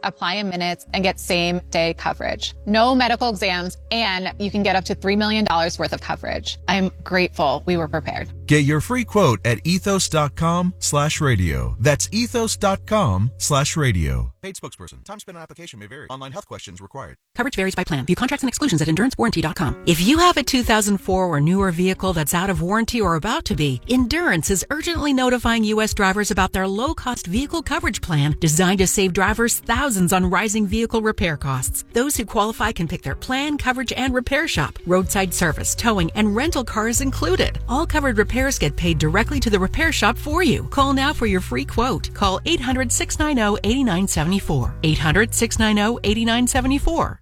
apply in minutes, and get same-day coverage. No medical exams, and you can get up to $3 million worth of coverage. I'm grateful we were prepared. Get your free quote at ethos.com/radio. That's ethos.com/radio. Paid spokesperson. Time spent on application may vary. Online health questions required. Coverage varies by plan. View contracts and exclusions at EnduranceWarranty.com. If you have a 2004 or newer vehicle that's out of warranty or about to be, Endurance is urgently notifying U.S. drivers about their low-cost vehicle coverage plan designed to save drivers thousands on rising vehicle repair costs. Those who qualify can pick their plan, coverage, and repair shop. Roadside service, towing, and rental cars included. All covered repairs get paid directly to the repair shop for you. Call now for your free quote. Call 800-690-8974. 800-690-8974.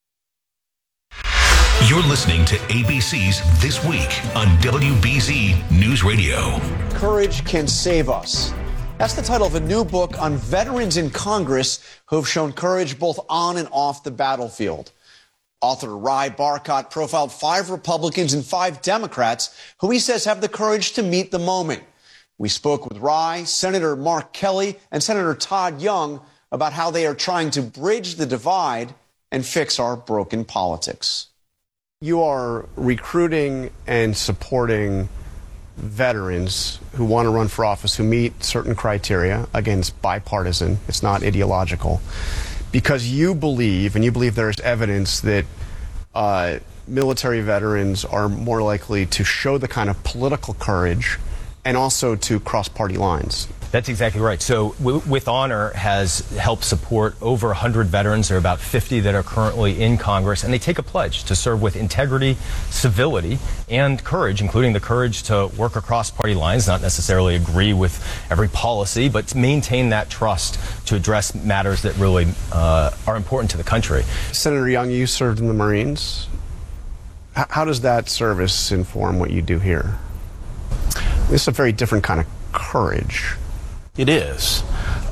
You're listening to ABC's This Week on WBZ News Radio. Courage Can Save Us. That's the title of a new book on veterans in Congress who have shown courage both on and off the battlefield. Author Ry Barcott profiled 5 Republicans and 5 Democrats who he says have the courage to meet the moment. We spoke with Ry, Senator Mark Kelly, and Senator Todd Young about how they are trying to bridge the divide and fix our broken politics. You are recruiting and supporting veterans who want to run for office, who meet certain criteria. Again, it's bipartisan. It's not ideological. Because you believe, and you believe there's evidence that military veterans are more likely to show the kind of political courage and also to cross party lines. That's exactly right. So With Honor has helped support over 100 veterans. There are about 50 that are currently in Congress, and they take a pledge to serve with integrity, civility, and courage, including the courage to work across party lines, not necessarily agree with every policy, but to maintain that trust to address matters that really are important to the country. Senator Young, you served in the Marines. How does that service inform what you do here? This is a very different kind of courage. It is.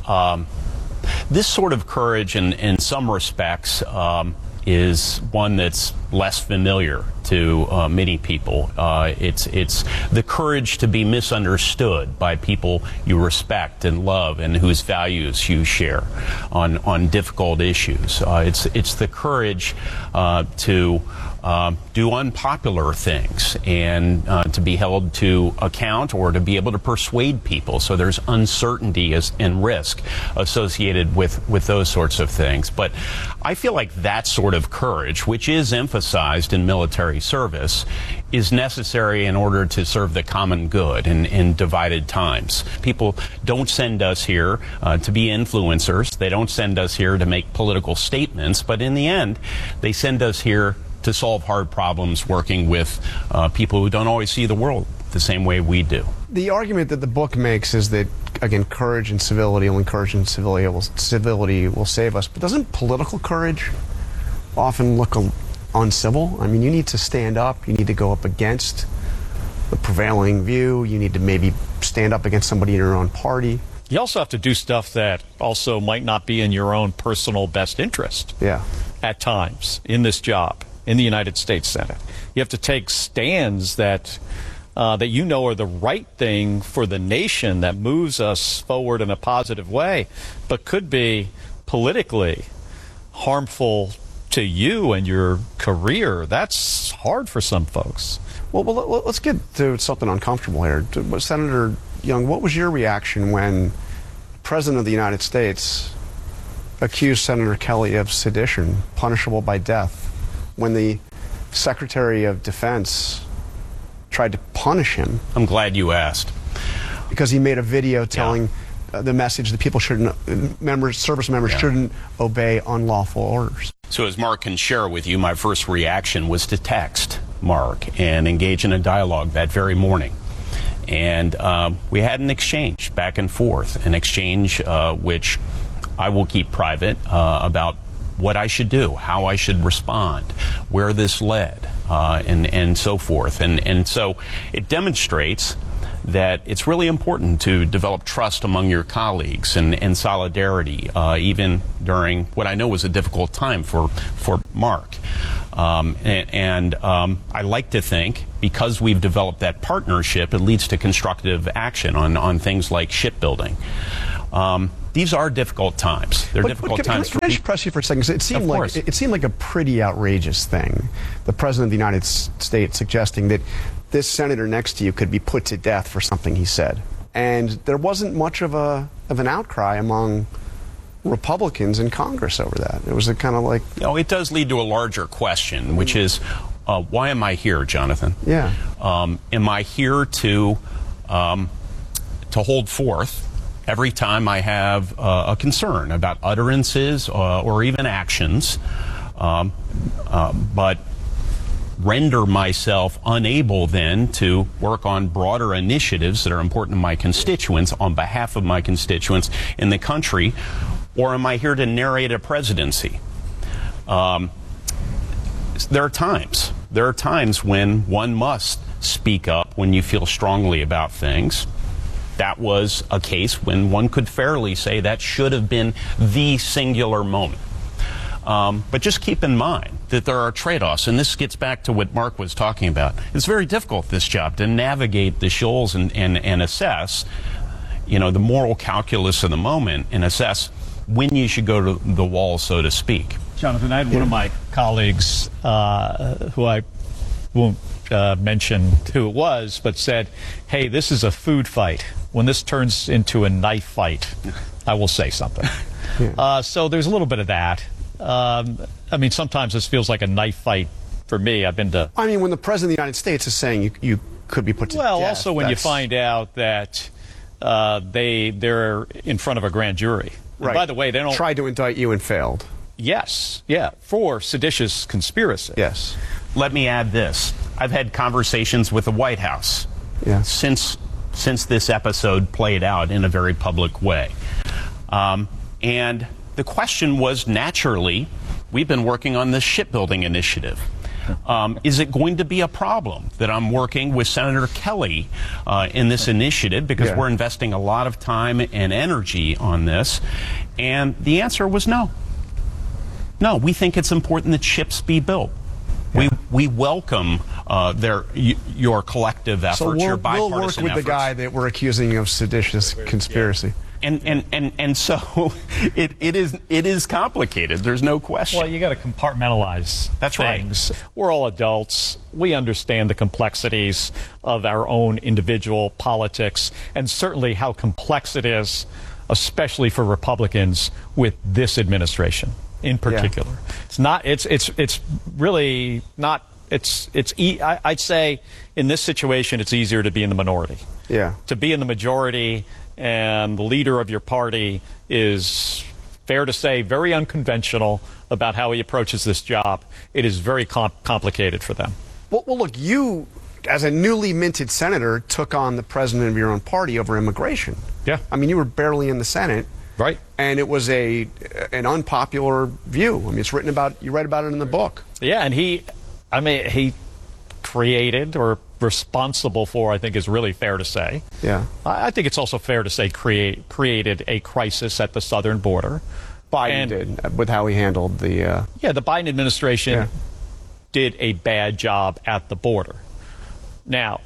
This sort of courage, in some respects, is one that's less familiar to many people. It's the courage to be misunderstood by people you respect and love and whose values you share on difficult issues. It's the courage to do unpopular things and to be held to account or to be able to persuade people. So there's uncertainty and risk associated with those sorts of things. But I feel like that sort of courage, which is emphasized in military service, is necessary in order to serve the common good in divided times. People don't send us here to be influencers. They don't send us here to make political statements. But in the end, they send us here to solve hard problems, working with people who don't always see the world the same way we do. The argument that the book makes is that, again, courage and civility, only courage and civility will save us. But doesn't political courage often look uncivil? I mean, you need to stand up. You need to go up against the prevailing view. You need to maybe stand up against somebody in your own party. You also have to do stuff that also might not be in your own personal best interest. Yeah. At times in this job in the United States Senate, you have to take stands that you know are the right thing for the nation, that moves us forward in a positive way, but could be politically harmful to you and your career. That's hard for some folks. Well, let's get to something uncomfortable here. Senator Young, what was your reaction when the President of the United States accused Senator Kelly of sedition, punishable by death, when the Secretary of Defense tried to punish him? I'm glad you asked. Because he made a video telling the message that people shouldn't, service members shouldn't obey unlawful orders. So as Mark can share with you, my first reaction was to text Mark and engage in a dialogue that very morning. And we had an exchange back and forth, an exchange which I will keep private, about what I should do, how I should respond, where this led, and so forth. And so it demonstrates that it's really important to develop trust among your colleagues and solidarity, even during what I know was a difficult time for Mark. I like to think, because we've developed that partnership, it leads to constructive action on things like shipbuilding. these are difficult times. They're difficult times for people. Can I just people. press you for a second? 'Cause it seemed like a pretty outrageous thing. The President of the United States suggesting that this senator next to you could be put to death for something he said. And there wasn't much of an outcry among Republicans in Congress over that. It was a kind of like... It does lead to a larger question, which is, why am I here, Jonathan? Yeah. Am I here to hold forth every time I have a concern about utterances or even actions, but render myself unable then to work on broader initiatives that are important to my constituents on behalf of my constituents in the country? Or am I here to narrate a presidency? There are times when one must speak up when you feel strongly about things. That was a case when one could fairly say that should have been the singular moment. But just keep in mind that there are trade-offs, and this gets back to what Mark was talking about. It's very difficult, this job, to navigate the shoals and assess, the moral calculus of the moment and assess when you should go to the wall, so to speak. Jonathan, I had one of my colleagues, who I won't mention who it was, but said, hey, this is a food fight. When this turns into a knife fight, I will say something. So there's a little bit of that. Sometimes this feels like a knife fight for me. I've been to... when the President of the United States is saying you could be put to death... Well, also when you find out that they're in front of a grand jury. Right. By the way, they don't... Tried to indict you and failed. Yes, for seditious conspiracy. Yes. Let me add this. I've had conversations with the White House since this episode played out in a very public way. And the question was, naturally, we've been working on this shipbuilding initiative. Is it going to be a problem that I'm working with Senator Kelly in this initiative, because we're investing a lot of time and energy on this? And the answer was no. No, we think it's important that ships be built. We welcome your collective efforts, your bipartisan we'll work with the guy that we're accusing of seditious conspiracy. And so it is complicated. There's no question. Well, you got to compartmentalize things. Right. We're all adults. We understand the complexities of our own individual politics, and certainly how complex it is, especially for Republicans with this administration in particular. It's really not. I'd say in this situation, it's easier to be in the minority. Yeah. To be in the majority and the leader of your party is, fair to say, very unconventional about how he approaches this job. It is very complicated for them. Well, look, you, as a newly minted senator, took on the president of your own party over immigration. Yeah. You were barely in the Senate. Right. And it was an unpopular view. It's written about, you read about it in the book. Yeah, and he created, or responsible for, I think is really fair to say. Yeah. I think it's also fair to say created a crisis at the southern border. Biden did, with how he handled the... the Biden administration did a bad job at the border. Now,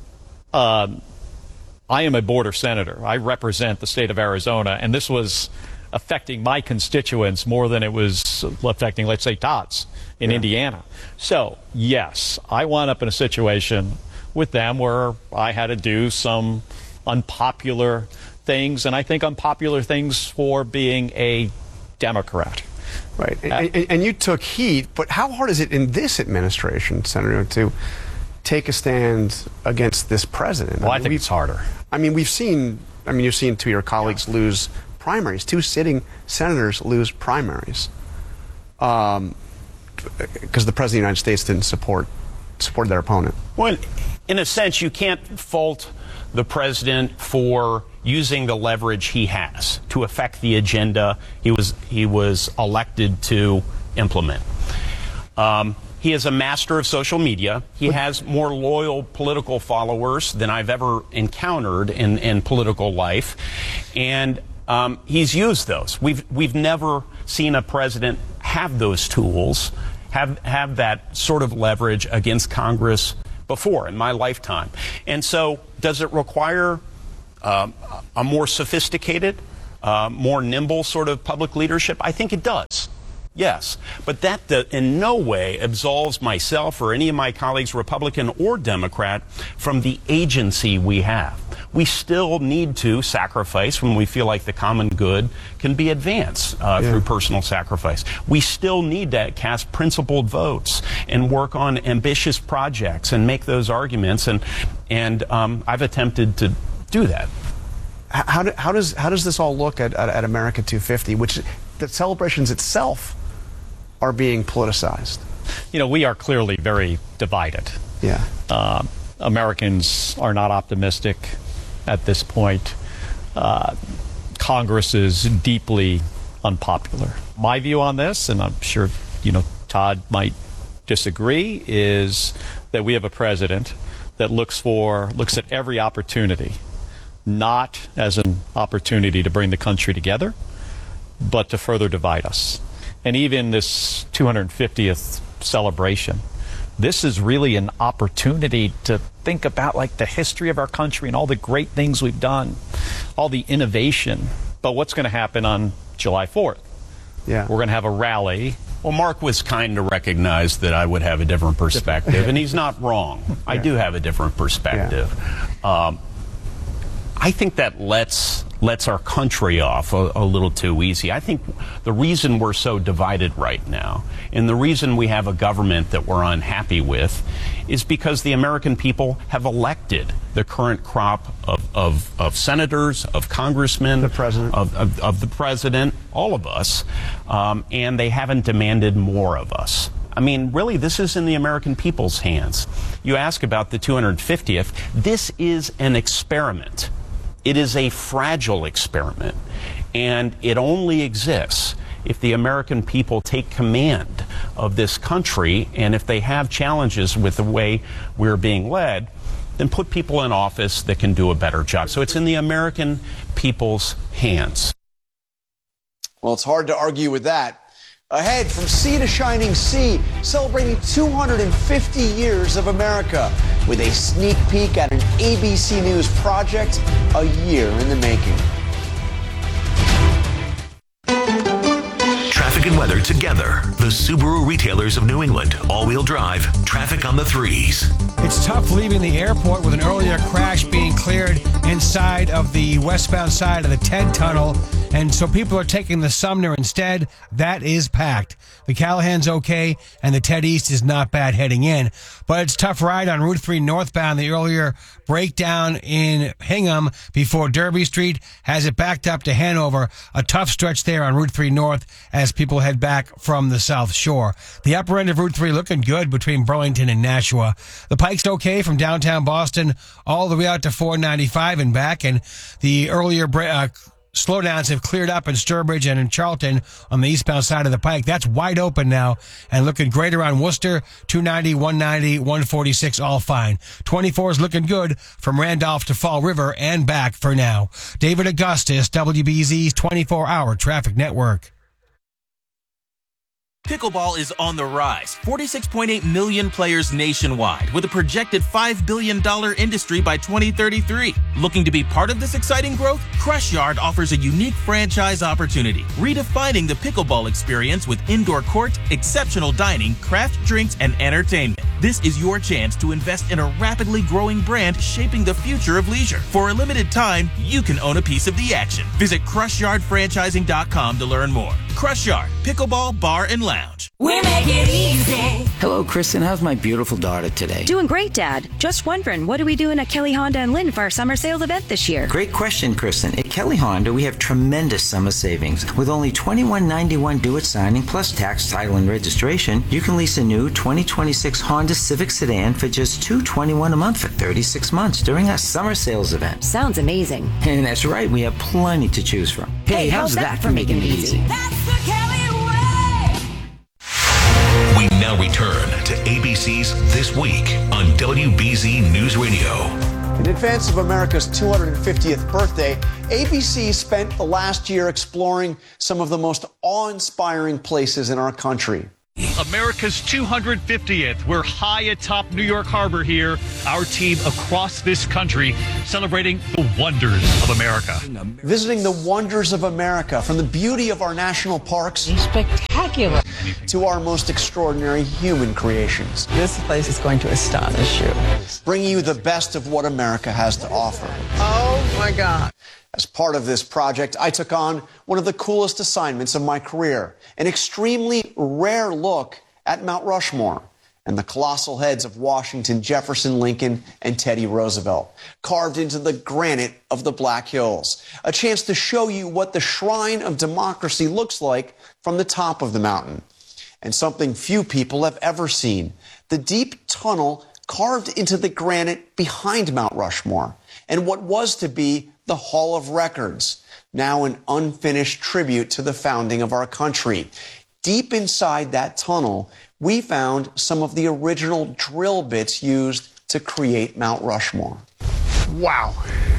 I am a border senator. I represent the state of Arizona, and this was affecting my constituents more than it was affecting, let's say, Todd's in Indiana. So, yes, I wound up in a situation with them where I had to do some unpopular things, and I think unpopular things for being a Democrat. Right. And you took heat, but how hard is it in this administration, Senator, to take a stand against this president? Well, I think it's harder. You've seen two of your colleagues lose primaries. Two sitting senators lose primaries because the President of the United States didn't support their opponent. Well, in a sense, you can't fault the president for using the leverage he has to affect the agenda he was elected to implement. He is a master of social media. He has more loyal political followers than I've ever encountered in political life, and he's used those. We've never seen a president have those tools, have that sort of leverage against Congress before in my lifetime. And so, does it require a more sophisticated more nimble sort of public leadership? I think it does. Yes, but that in no way absolves myself or any of my colleagues, Republican or Democrat, from the agency we have. We still need to sacrifice when we feel like the common good can be advanced through personal sacrifice. We still need to cast principled votes and work on ambitious projects and make those arguments, and I've attempted to do that. How does this all look at America 250, which the celebrations itself are being politicized? You know, we are clearly very divided. Yeah. Americans are not optimistic at this point. Congress is deeply unpopular. My view on this, and I'm sure, Todd might disagree, is that we have a president that looks at every opportunity, not as an opportunity to bring the country together, but to further divide us. And even this 250th celebration, this is really an opportunity to think about the history of our country and all the great things we've done, all the innovation. But what's going to happen on July 4th? Yeah. We're going to have a rally. Well, Mark was kind to recognize that I would have a different perspective, and he's not wrong. I do have a different perspective. I think that lets our country off a little too easy. I think the reason we're so divided right now, and the reason we have a government that we're unhappy with, is because the American people have elected the current crop of senators, of congressmen, the president, of the president, all of us, and they haven't demanded more of us. I mean, really, this is in the American people's hands. You ask about the 250th. This is an experiment. It is a fragile experiment, and it only exists if the American people take command of this country, and if they have challenges with the way we're being led, then put people in office that can do a better job. So it's in the American people's hands. Well, it's hard to argue with that. Ahead, from sea to shining sea, celebrating 250 years of America with a sneak peek at an ABC News project a year in the making. Traffic and weather together. The Subaru retailers of New England. All-wheel drive. Traffic on the 3s. It's tough leaving the airport with an earlier crash being cleared inside of the westbound side of the TED tunnel. And so people are taking the Sumner instead. That is packed. The Callahan's okay, and the TED East is not bad heading in. But it's a tough ride on Route 3 northbound. The earlier breakdown in Hingham before Derby Street has it backed up to Hanover. A tough stretch there on Route 3 north as people head back from the South Shore. The upper end of Route 3 looking good between Burlington and Nashua. The Pike's okay from downtown Boston all the way out to 495 and back. And the earlier slowdowns have cleared up in Sturbridge and in Charlton on the eastbound side of the Pike. That's wide open now and looking great around Worcester. 290, 190, 146, all fine. 24 is looking good from Randolph to Fall River and back for now. David Augustus, WBZ's 24-hour traffic network. Pickleball is on the rise. 46.8 million players nationwide, with a projected $5 billion industry by 2033. Looking to be part of this exciting growth? Crush Yard offers a unique franchise opportunity, redefining the pickleball experience with indoor court, exceptional dining, craft drinks, and entertainment. This is your chance to invest in a rapidly growing brand shaping the future of leisure. For a limited time, you can own a piece of the action. Visit CrushYardFranchising.com to learn more. Crush Yard, Pickleball Bar and Lounge. We make it easy. Hello, Kristen. How's my beautiful daughter today? Doing great, Dad. Just wondering, what are we doing at Kelly Honda and Lynn for our summer sales event this year? Great question, Kristen. At Kelly Honda, we have tremendous summer savings. With only $21.91 due at signing, plus tax, title, and registration, you can lease a new 2026 Honda Civic sedan for just $221 a month for 36 months during our summer sales event. Sounds amazing. And that's right. We have plenty to choose from. Hey, how's that for making it easy? That's the Kelly way. We now return to ABC's This Week on WBZ News Radio. In advance of America's 250th birthday, ABC spent the last year exploring some of the most awe-inspiring places in our country. America's 250th. We're high atop New York Harbor here. Our team across this country celebrating the wonders of America. Visiting the wonders of America, from the beauty of our national parks Spectacular. to our most extraordinary human creations. This place is going to astonish you. Bringing you the best of what America has to offer. Oh my God. As part of this project, I took on one of the coolest assignments of my career, an extremely rare look at Mount Rushmore and the colossal heads of Washington, Jefferson, Lincoln, and Teddy Roosevelt, carved into the granite of the Black Hills. A chance to show you what the shrine of democracy looks like from the top of the mountain. And something few people have ever seen, the deep tunnel carved into the granite behind Mount Rushmore, and what was to be the Hall of Records, now an unfinished tribute to the founding of our country. Deep inside that tunnel, we found some of the original drill bits used to create Mount Rushmore. Wow.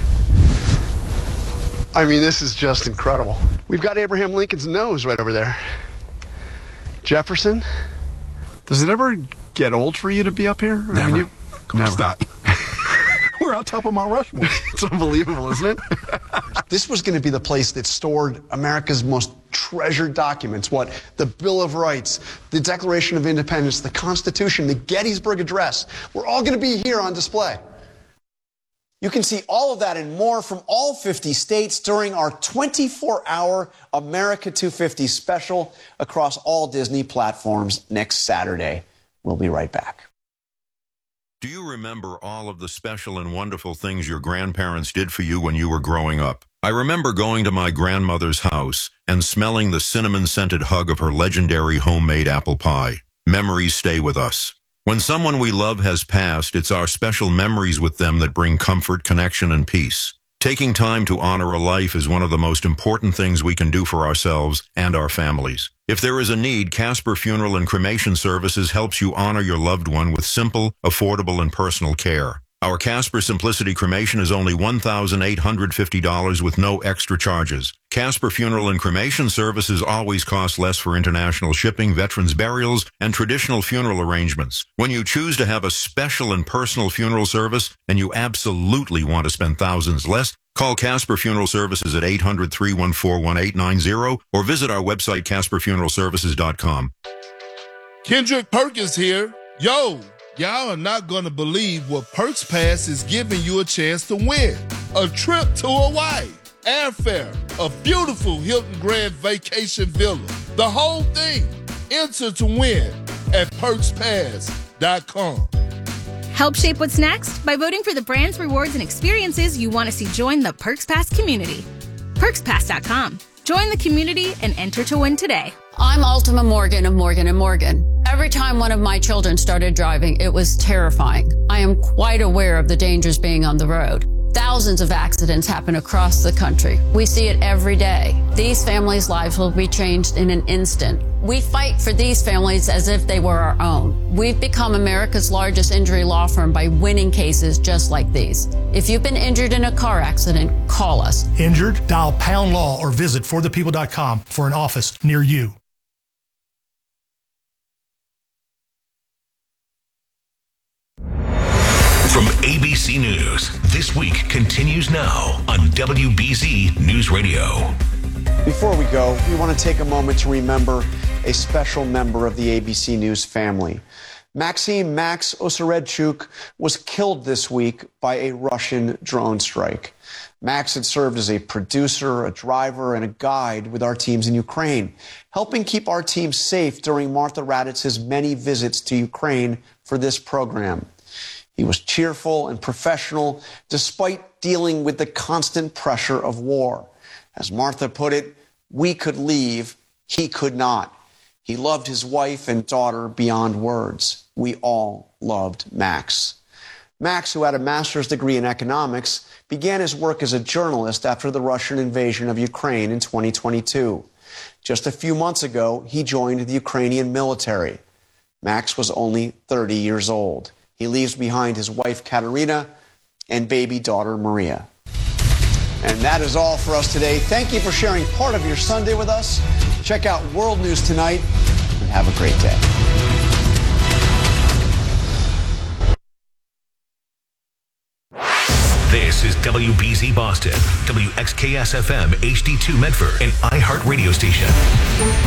I mean, this is just incredible. We've got Abraham Lincoln's nose right over there. Jefferson, does it ever get old for you to be up here? Never. I mean, Never. Stop. We're on top of Mount Rushmore. It's unbelievable, isn't it? This was going to be the place that stored America's most treasured documents. What? The Bill of Rights, the Declaration of Independence, the Constitution, the Gettysburg Address. We're all going to be here on display. You can see all of that and more from all 50 states during our 24-hour America 250 special across all Disney platforms next Saturday. We'll be right back. Do you remember all of the special and wonderful things your grandparents did for you when you were growing up? I remember going to my grandmother's house and smelling the cinnamon-scented hug of her legendary homemade apple pie. Memories stay with us. When someone we love has passed, it's our special memories with them that bring comfort, connection, and peace. Taking time to honor a life is one of the most important things we can do for ourselves and our families. If there is a need, Casper Funeral and Cremation Services helps you honor your loved one with simple, affordable, and personal care. Our Casper Simplicity Cremation is only $1,850 with no extra charges. Casper Funeral and Cremation Services always cost less for international shipping, veterans burials, and traditional funeral arrangements. When you choose to have a special and personal funeral service, and you absolutely want to spend thousands less, call Casper Funeral Services at 800-314-1890 or visit our website, CasperFuneralServices.com. Kendrick Perkins here. Yo, y'all are not going to believe what Perks Pass is giving you a chance to win. A trip to Hawaii, airfare, a beautiful Hilton Grand Vacation Villa. The whole thing. Enter to win at PerksPass.com. Help shape what's next by voting for the brands, rewards, and experiences you want to see join the Perks Pass community. PerksPass.com. Join the community and enter to win today. I'm Ultima Morgan of Morgan & Morgan. Every time one of my children started driving, it was terrifying. I am quite aware of the dangers being on the road. Thousands of accidents happen across the country. We see it every day. These families' lives will be changed in an instant. We fight for these families as if they were our own. We've become America's largest injury law firm by winning cases just like these. If you've been injured in a car accident, call us. Injured? Dial pound law or visit forthepeople.com for an office near you. From ABC News, This Week continues now on WBZ News Radio. Before we go, we want to take a moment to remember a special member of the ABC News family. Maxim Max Oseredchuk was killed this week by a Russian drone strike. Max had served as a producer, a driver, and a guide with our teams in Ukraine, helping keep our team safe during Martha Raditz's many visits to Ukraine for this program. He was cheerful and professional despite dealing with the constant pressure of war. As Martha put it, we could leave, he could not. He loved his wife and daughter beyond words. We all loved Max. Max, who had a master's degree in economics, began his work as a journalist after the Russian invasion of Ukraine in 2022. Just a few months ago, he joined the Ukrainian military. Max was only 30 years old. He leaves behind his wife, Katerina, and baby daughter, Maria. And that is all for us today. Thank you for sharing part of your Sunday with us. Check out World News Tonight. Have a great day. This is WBZ Boston, WXKS FM HD2 Medford, an iHeart radio station.